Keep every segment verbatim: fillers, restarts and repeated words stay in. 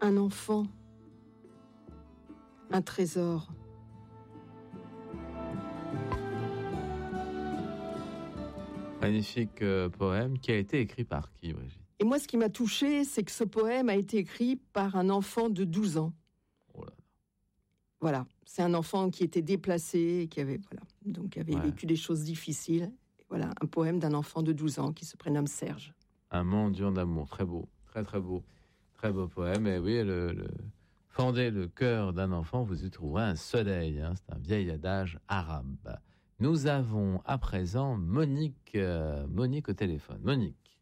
un enfant, un trésor. Magnifique euh, poème qui a été écrit par qui, Brigitte? Et moi, ce qui m'a touchée, c'est que ce poème a été écrit par un enfant de douze ans. Oh là là. Voilà, c'est un enfant qui était déplacé, qui avait, voilà, donc qui avait ouais. vécu des choses difficiles. Et voilà, un poème d'un enfant de douze ans qui se prénomme Serge. Un mendiant d'amour, très beau, très très beau, très beau poème. Et oui, le, le... fendez le cœur d'un enfant, vous y trouverez un soleil. Hein, c'est un vieil adage arabe. Nous avons à présent Monique, euh, Monique au téléphone. Monique.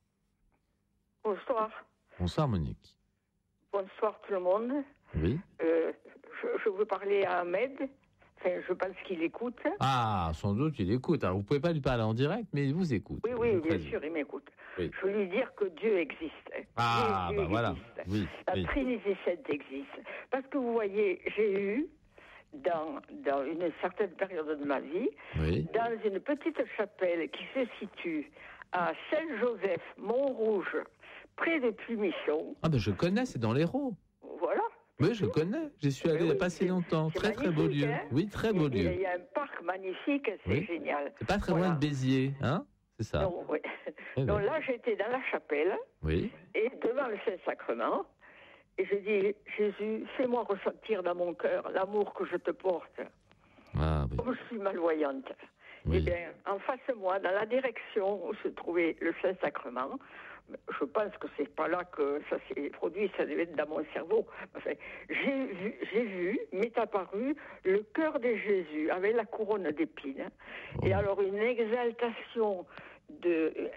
Bonsoir. Bonsoir Monique. Bonsoir tout le monde. Oui. Euh, je, je veux parler à Ahmed. Enfin, je pense qu'il écoute. Ah, sans doute il écoute. Alors vous pouvez pas lui parler en direct, mais il vous écoute. Oui, oui, bien sûr, il m'écoute. Oui. Je veux lui dire que Dieu existe. Ah, Dieu, bah Dieu voilà. Existe. Oui, La oui. Trinité sainte existe. Parce que vous voyez, j'ai eu Dans, dans une certaine période de ma vie, oui. dans une petite chapelle qui se situe à Saint-Joseph, Montrouge, près de Plumichon. Ah ben je connais, c'est dans l'Hérault. Voilà. Oui, je connais. J'y suis allé il n'y a pas si longtemps. Très très beau lieu. Hein, oui, très beau il, lieu. Il y a un parc magnifique, c'est oui. génial. C'est pas très voilà. loin de Béziers, hein? C'est ça. Donc, oui. Eh Donc oui. là, j'étais dans la chapelle. Oui. Et devant le Saint-Sacrement. Et je dis, Jésus, fais-moi ressentir dans mon cœur l'amour que je te porte. Ah, oui. Comme je suis malvoyante. Oui. Eh bien, en face de moi, dans la direction où se trouvait le Saint-Sacrement, je pense que c'est pas là que ça s'est produit, ça devait être dans mon cerveau. Enfin, j'ai vu, j'ai vu, m'est apparu le cœur de Jésus avec la couronne d'épines. Oh. Et alors une exaltation de, euh,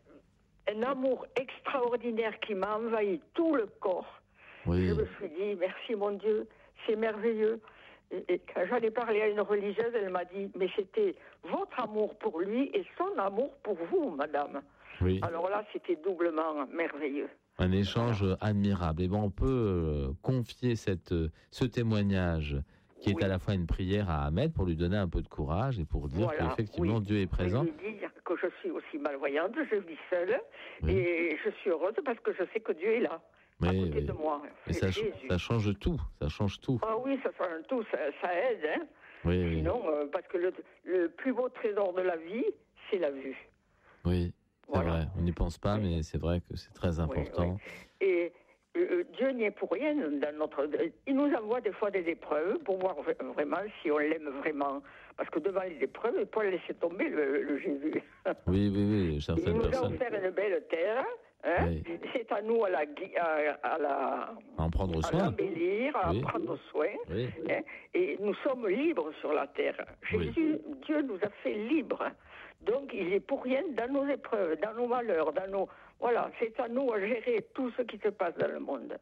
un amour extraordinaire qui m'a envahi tout le corps. Oui. Je me suis dit, merci mon Dieu, c'est merveilleux. Et, et quand j'en ai parlé à une religieuse, elle m'a dit, mais c'était votre amour pour lui et son amour pour vous, madame. Oui. Alors là, c'était doublement merveilleux. Un échange voilà. admirable. Et bon, on peut euh, confier cette, euh, ce témoignage qui est oui. à la fois une prière à Ahmed pour lui donner un peu de courage et pour dire voilà. qu'effectivement oui. Dieu est présent. Je lui dire que je suis aussi malvoyante, je vis seule oui. et je suis heureuse parce que je sais que Dieu est là. Oui, à côté oui. de moi. Et ça, ça change tout, ça change tout. Ah oui, ça change tout, ça, ça aide. Hein. Oui, Sinon, oui. Euh, parce que le, le plus beau trésor de la vie, c'est la vue. Oui, c'est voilà. vrai. On n'y pense pas, oui. mais c'est vrai que c'est très important. Oui, oui. Et euh, Dieu n'y est pour rien dans notre. Il nous envoie des fois des épreuves pour voir vraiment si on l'aime vraiment. Parce que devant les épreuves, il peut laisser tomber le, le Jésus. Oui, oui, oui. Certaines il nous personnes. a offert une belle terre. Hein oui. C'est à nous à la, à, à la à en prendre soin, à l'embellir, à oui. en prendre soin. Oui. Hein, et nous sommes libres sur la terre. Jésus, oui. Dieu nous a fait libres. Donc il est pour rien dans nos épreuves, dans nos malheurs, dans nos voilà. C'est à nous à gérer tout ce qui se passe dans le monde.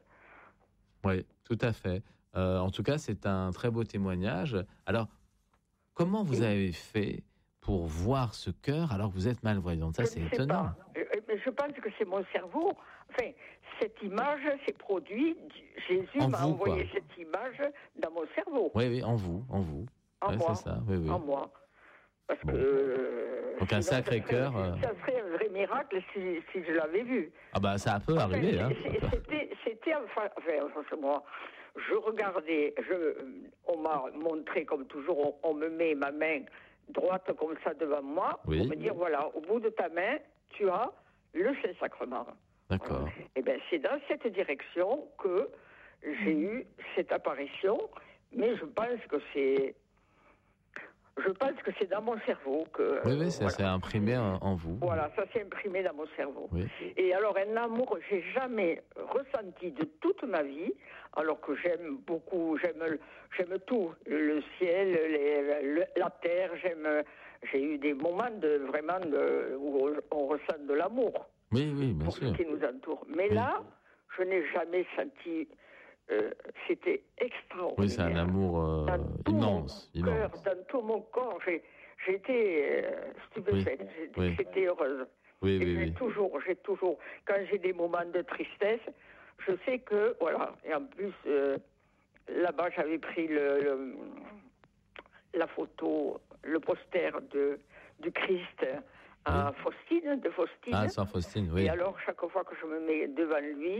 Oui, tout à fait. Euh, en tout cas, c'est un très beau témoignage. Alors, comment vous oui. avez fait pour voir ce cœur alors que vous êtes malvoyante? Ça, je c'est étonnant. Pas. Mais je pense que c'est mon cerveau. Enfin, cette image s'est produite. Jésus en m'a vous, envoyé quoi. cette image dans mon cerveau. Oui, oui, en vous, en vous. En ouais, moi. C'est ça, oui, oui. En moi. Parce bon. que. Euh, Donc un sacré ça cœur. Serait, euh... Ça serait un vrai miracle si, si je l'avais vu. Ah bah ça peut enfin, arriver. Hein. C'était, c'était enfin, enfin, moi. Je regardais, je, on m'a montré comme toujours, on, on me met ma main droite comme ça devant moi, oui. pour me dire, voilà, au bout de ta main, tu as le Saint-Sacrement. D'accord. Voilà. Et bien, c'est dans cette direction que j'ai eu cette apparition, mais je pense que c'est... Je pense que c'est dans mon cerveau que... Oui, oui, ça voilà. s'est imprimé en, en vous. Voilà, ça s'est imprimé dans mon cerveau. Oui. Et alors, un amour que j'ai jamais ressenti de toute ma vie, alors que j'aime beaucoup, j'aime, j'aime tout, le ciel, les, le, la terre, j'aime... J'ai eu des moments de, vraiment de, où on ressent de l'amour. Oui, oui, bien pour sûr. Pour ce qui nous entoure. Mais oui. là, je n'ai jamais senti... Euh, c'était extraordinaire. Oui, c'est un amour euh, immense, mon cœur, immense. Dans tout mon corps, j'ai, j'étais euh, stupéfaite, oui, j'étais, oui. j'étais heureuse. Oui, et oui, j'ai oui. toujours, j'ai toujours, quand j'ai des moments de tristesse, je sais que, voilà, et en plus, euh, là-bas, j'avais pris le, le, la photo, le poster de, du Christ à oui. Faustine, de Faustine. Ah, Saint Faustine, oui. Et alors, chaque fois que je me mets devant lui,